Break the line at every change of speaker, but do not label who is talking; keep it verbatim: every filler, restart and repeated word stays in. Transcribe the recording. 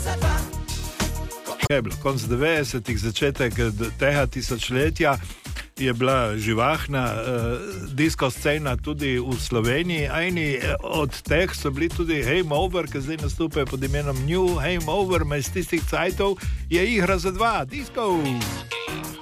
Je bilo konec devetdesetih, začetek tega tisočletja, je bila živahna uh, disko scena tudi v Sloveniji. Eni od teh so bili tudi Game Over, ki zdaj nastopajo pod imenom New Game Over, med tistih cajtov je igra za dva, disko.